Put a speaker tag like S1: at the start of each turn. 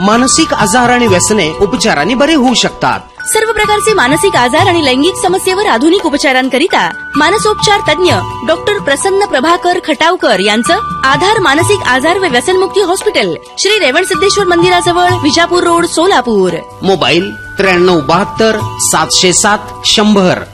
S1: मानसिक आजार आणि व्यसने उपचाराने बरे होऊ शकतात.
S2: सर्व प्रकारचे मानसिक आजार आणि लैंगिक समस्येवर आधुनिक उपचारांकरिता मानसोपचार तज्ञ डॉक्टर प्रसन्न प्रभाकर खटावकर यांचं आधार मानसिक आजार व व्यसनमुक्ती हॉस्पिटल, श्री रेवणसिद्धेश्वर मंदिराजवळ, विजापूर रोड, सोलापूर.
S1: मोबाईल 9372 707 100.